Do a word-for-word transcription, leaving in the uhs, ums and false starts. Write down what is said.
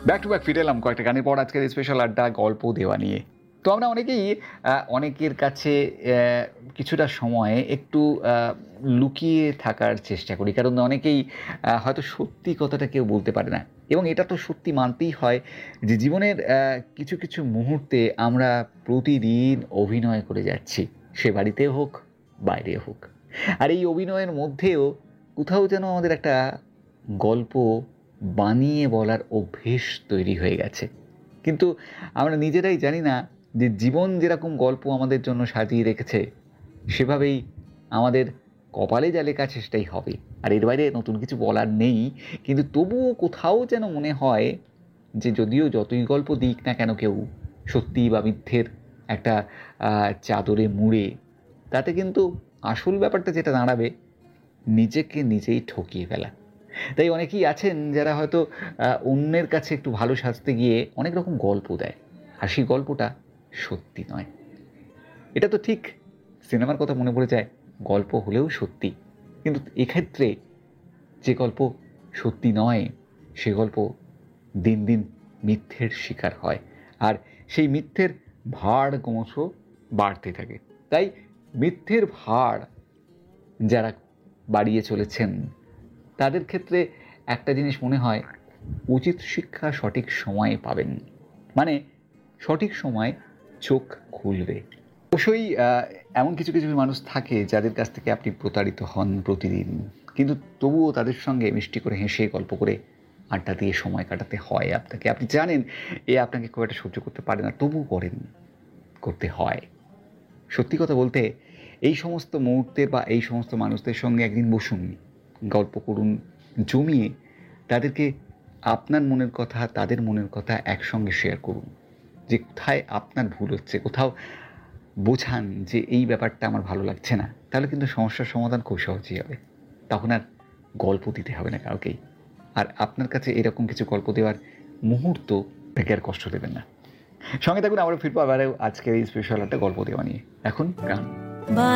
Back to back ফিরে এলাম কয়েকটা গানের পর আজকের স্পেশাল আড্ডা গল্প দেওয়া নিয়ে। তো আমরা অনেকেই আহ, অনেকের কাছে আহ, কিছুটা সময় একটু আহ, লুকিয়ে থাকার চেষ্টা করি, কারণ অনেকেই আহ, হয়তো সত্যি কথাটা কেউ বলতে পারে না। এবং এটা তো সত্যি মানতেই হয় যে জীবনের আহ, কিছু কিছু মুহূর্তে আমরা প্রতিদিন অভিনয় করে যাচ্ছি, সে বাড়িতে হোক বাইরে হোক। আর এই অভিনয়ের মধ্যেও কোথাও যেন আমাদের একটা গল্প বানিয়ে বলার অভ্যেস তৈরি হয়ে গেছে। কিন্তু আমরা নিজেরাই জানি না যে জীবন যেরকম গল্প আমাদের জন্য সাজিয়ে রেখেছে, সেভাবেই আমাদের কপালে যা লেখা আছে সেটাই হবে। আর এর বাইরে নতুন কিছু বলার নেই। কিন্তু তবুও কোথাও যেন মনে হয় যে যদিও যতই গল্প দিক না কেন কেউ, সত্যি বা মিথ্যের একটা আহ, চাদরে মুড়ে, তাতে কিন্তু আসল ব্যাপারটা যেটা দাঁড়াবে, নিজেকে নিজেই ঠকিয়ে ফেলা। তাই অনেকেই আছেন যারা হয়তো আহ, অন্যের কাছে একটু ভালো সাজতে গিয়ে অনেক রকম গল্প দেয়, আর সেই গল্পটা সত্যি নয়। এটা তো ঠিক সিনেমার কথা মনে পড়ে যায়, গল্প হলেও সত্যি। কিন্তু এক্ষেত্রে যে গল্প সত্যি নয়, সে গল্প দিন দিন মিথ্যের শিকার হয়, আর সেই মিথ্যের ভার ক্রমশ বাড়তে থাকে। তাই মিথ্যের ভার যারা বাড়িয়ে চলেছেন, তাদের ক্ষেত্রে একটা জিনিস মনে হয়, উচিত শিক্ষা সঠিক সময়ে পাবেন, মানে সঠিক সময় চোখ খুলবে। অবশ্যই আহ, এমন কিছু কিছু মানুষ থাকে যাদের কাছ থেকে আপনি প্রতারিত হন প্রতিদিন, কিন্তু তবুও তাদের সঙ্গে মিষ্টি করে হেসে গল্প করে আড্ডা দিয়ে সময় কাটাতে হয় আপনাকে। আপনি জানেন এ আপনাকে খুব একটা সহ্য করতে পারে না, তবু করেন, করতে হয়। সত্যি কথা বলতে, এই সমস্ত মুহূর্তের বা এই সমস্ত মানুষদের সঙ্গে একদিন বসুন, গল্প করুন জমিয়ে, তাদেরকে আপনার মনের কথা তাদের মনের কথা একসঙ্গে শেয়ার করুন, যে কোথায় আপনার ভুল হচ্ছে, কোথাও বোঝান যে এই ব্যাপারটা আমার ভালো লাগছে না। তাহলে কিন্তু সমস্যার সমাধান খুব সহজেই হবে। তখন আর গল্প দিতে হবে না কাউকেই। আর আপনার কাছে এরকম কিছু গল্প দেওয়ার মুহূর্ত থেকে আর কষ্ট দেবেন না। সঙ্গে থাকুন, আবারও ফিরবো আবারও আজকের এই স্পেশাল একটা গল্প দেওয়া নিয়ে। এখন গান।